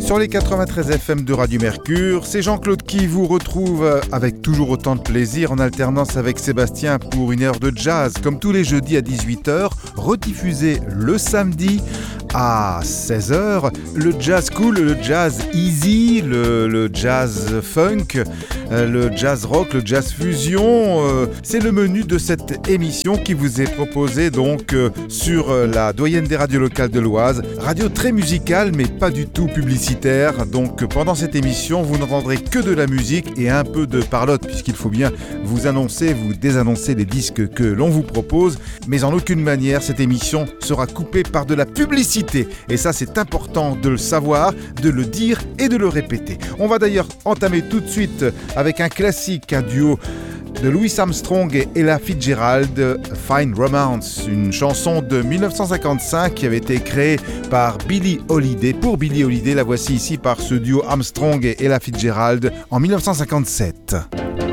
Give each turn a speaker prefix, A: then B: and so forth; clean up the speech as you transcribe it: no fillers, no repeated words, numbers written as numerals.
A: Sur les 93 FM de Radio Mercure, c'est Jean-Claude qui vous retrouve avec toujours autant de plaisir en alternance avec Sébastien pour une heure de jazz, comme tous les jeudis à 18h, rediffusé le samedi à 16h, le jazz cool, le jazz easy, le jazz funk, le jazz rock, le jazz fusion. C'est le menu de cette émission qui vous est proposée donc sur la doyenne des radios locales de l'Oise. Radio très musicale mais pas du tout publicitaire. Donc pendant cette émission, vous n'entendrez que de la musique et un peu de parlotte puisqu'il faut bien vous annoncer, vous désannoncer les disques que l'on vous propose. Mais en aucune manière, cette émission sera coupée par de la publicité. Et ça, c'est important de le savoir, de le dire et de le répéter. On va d'ailleurs entamer tout de suite avec un classique, un duo de Louis Armstrong et Ella Fitzgerald, Fine Romance, une chanson de 1955 qui avait été créée par Billie Holiday. Pour Billie Holiday, la voici ici par ce duo Armstrong et Ella Fitzgerald en 1957.